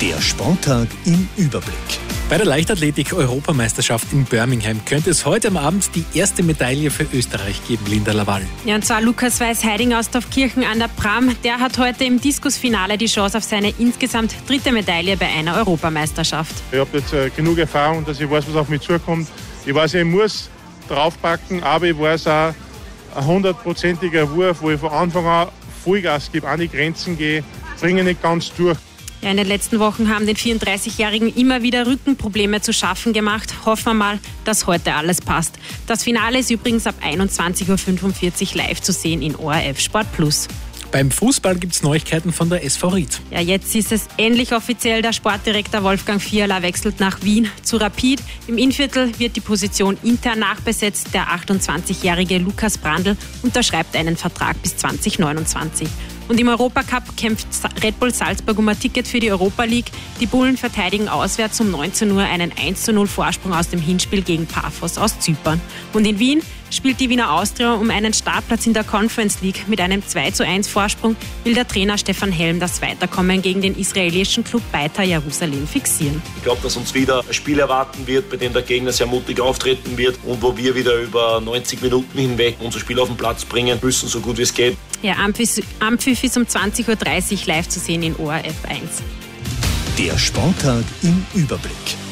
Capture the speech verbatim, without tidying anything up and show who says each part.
Speaker 1: Der Sporttag im Überblick.
Speaker 2: Bei der Leichtathletik-Europameisterschaft in Birmingham könnte es heute am Abend die erste Medaille für Österreich geben, Linda Laval.
Speaker 3: Ja, und zwar Lukas Weiß-Heiding aus Dorfkirchen an der Bram. Der hat heute im Diskusfinale die Chance auf seine insgesamt dritte Medaille bei einer Europameisterschaft.
Speaker 4: Ich habe jetzt äh, genug Erfahrung, dass ich weiß, was auf mich zukommt. Ich weiß, ich muss draufpacken, aber ich weiß auch, ein hundertprozentiger Wurf, wo ich von Anfang an Vollgas gebe, an die Grenzen gehe, bringe nicht ganz durch.
Speaker 3: Ja, in den letzten Wochen haben den vierunddreißigjährigen immer wieder Rückenprobleme zu schaffen gemacht. Hoffen wir mal, dass heute alles passt. Das Finale ist übrigens ab einundzwanzig Uhr fünfundvierzig live zu sehen in O R F Sport Plus.
Speaker 2: Beim Fußball gibt es Neuigkeiten von der S V Ried.
Speaker 3: Ja, jetzt ist es endlich offiziell. Der Sportdirektor Wolfgang Fiala wechselt nach Wien zu Rapid. Im Innviertel wird die Position intern nachbesetzt. Der achtundzwanzigjährige Lukas Brandl unterschreibt einen Vertrag bis zwanzig neunundzwanzig. Und im Europacup kämpft Red Bull Salzburg um ein Ticket für die Europa League. Die Bullen verteidigen auswärts um neunzehn Uhr einen eins zu null Vorsprung aus dem Hinspiel gegen Paphos aus Zypern. Und in Wien spielt die Wiener Austria um einen Startplatz in der Conference League. Mit einem zwei zu eins Vorsprung will der Trainer Stefan Helm das Weiterkommen gegen den israelischen Club Beitar Jerusalem fixieren.
Speaker 5: Ich glaube, dass uns wieder ein Spiel erwarten wird, bei dem der Gegner sehr mutig auftreten wird und wo wir wieder über neunzig Minuten hinweg unser Spiel auf den Platz bringen müssen, so gut wie es geht.
Speaker 3: Ja, Ampfiff ist um zwanzig Uhr dreißig live zu sehen in O R F eins.
Speaker 1: Der Sporttag im Überblick.